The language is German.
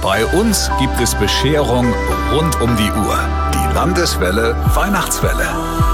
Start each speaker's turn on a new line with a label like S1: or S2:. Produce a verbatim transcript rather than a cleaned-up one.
S1: Bei uns gibt es Bescherung rund um die Uhr. Die Landeswelle Weihnachtswelle.